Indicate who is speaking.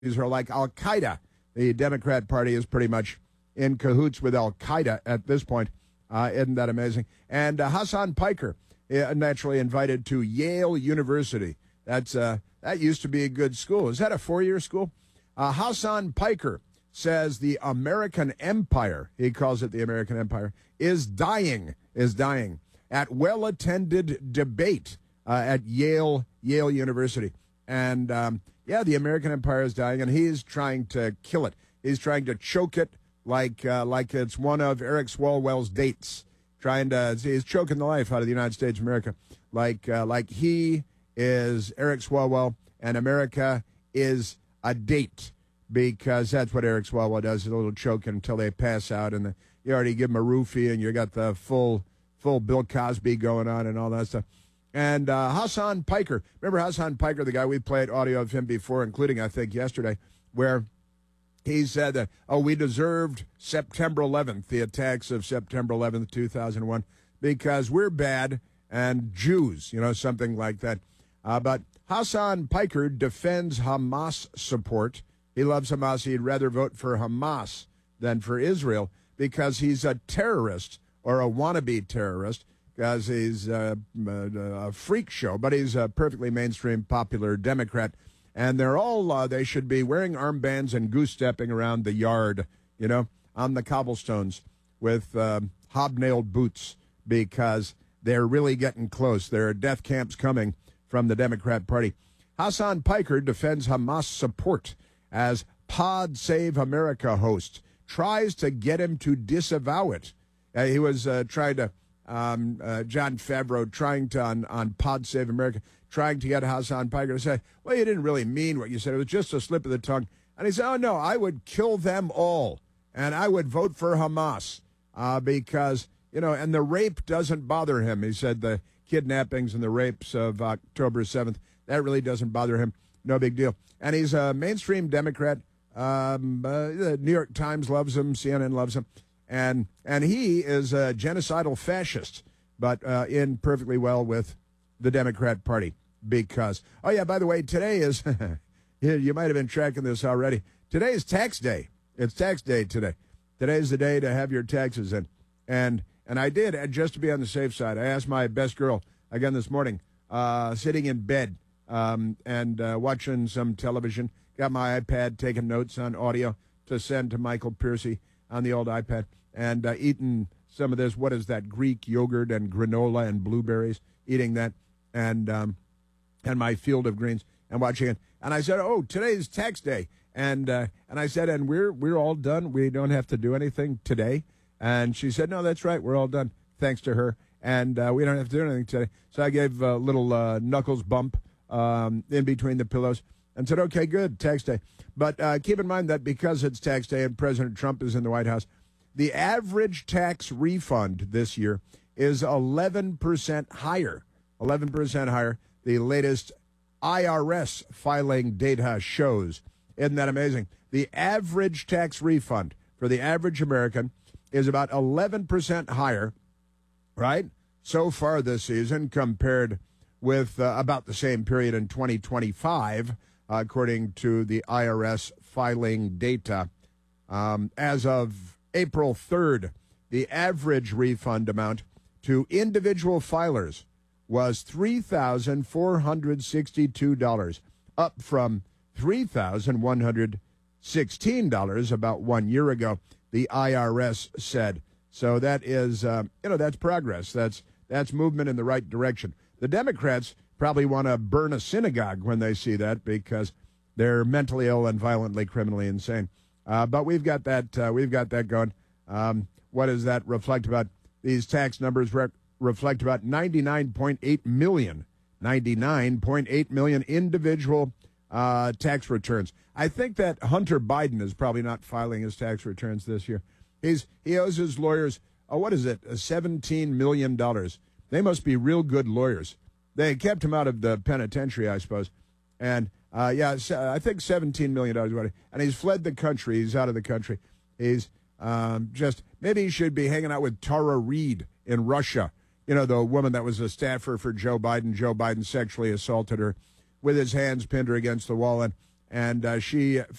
Speaker 1: These are like Al-Qaeda. The Democrat Party is pretty much in cahoots with Al-Qaeda at this point. Isn't that amazing? And Hassan Piker, naturally invited to Yale University. That used to be a good school. Is that a 4-year school? Hassan Piker says the American empire, he calls it the American empire, is dying at well-attended debate at Yale University. And, the American empire is dying, and he's trying to kill it. He's trying to choke it like it's one of Eric Swalwell's dates. He's choking the life out of the United States of America. Like he is Eric Swalwell, and America is a date, because that's what Eric Swalwell does, a little choking until they pass out, and you already give them a roofie, and you got the full Bill Cosby going on and all that stuff. And Hassan Piker, remember Hassan Piker, the guy we played audio of him before, including, I think, yesterday, where he said that, we deserved September 11th, the attacks of September 11th, 2001, because we're bad and Jews, something like that. But Hassan Piker defends Hamas support. He loves Hamas. He'd rather vote for Hamas than for Israel because he's a terrorist or a wannabe terrorist, because he's a freak show, but he's a perfectly mainstream, popular Democrat. And they're all, they should be wearing armbands and goose-stepping around the yard, on the cobblestones with hobnailed boots, because they're really getting close. There are death camps coming from the Democrat Party. Hassan Piker defends Hamas support as Pod Save America host tries to get him to disavow it. He was trying to, John Favreau, trying to, on Pod Save America, trying to get Hassan Piker to say, well, you didn't really mean what you said. It was just a slip of the tongue. And he said, oh, no, I would kill them all, and I would vote for Hamas because, and the rape doesn't bother him. He said the kidnappings and the rapes of October 7th, that really doesn't bother him. No big deal. And he's a mainstream Democrat. The New York Times loves him. CNN loves him. And he is a genocidal fascist, but in perfectly well with the Democrat Party because, by the way, today is, you might have been tracking this already. Today is tax day. It's tax day today. Today's the day to have your taxes in. And I did, just to be on the safe side, I asked my best girl again this morning, sitting in bed and watching some television, got my iPad, taking notes on audio to send to Michael Piercy on the old iPad, and eating some of this, what is that, Greek yogurt and granola and blueberries, eating that, and my field of greens, and watching it. And I said, today's tax day. And I said, and we're all done. We don't have to do anything today. And she said, no, that's right. We're all done, thanks to her. And we don't have to do anything today. So I gave a little knuckles bump in between the pillows and said, okay, good, tax day. But keep in mind that because it's tax day and President Trump is in the White House, the average tax refund this year is 11% higher. 11% higher. The latest IRS filing data shows. Isn't that amazing? The average tax refund for the average American is about 11% higher, right, so far this season compared with about the same period in 2025, according to the IRS filing data. As of April 3rd, the average refund amount to individual filers was $3,462, up from $3,116 about 1 year ago, the IRS said. So that is, that's progress. That's movement in the right direction. The Democrats probably want to burn a synagogue when they see that because they're mentally ill and violently, criminally insane. But we've got that going. What does that reflect about? These tax numbers reflect about 99.8 million individual tax returns. I think that Hunter Biden is probably not filing his tax returns this year. He owes his lawyers, $17 million. They must be real good lawyers. They kept him out of the penitentiary, I suppose. And, I think $17 million. And he's fled the country. He's out of the country. He's maybe he should be hanging out with Tara Reid in Russia. The woman that was a staffer for Joe Biden. Joe Biden sexually assaulted her with his hands, pinned her against the wall, and she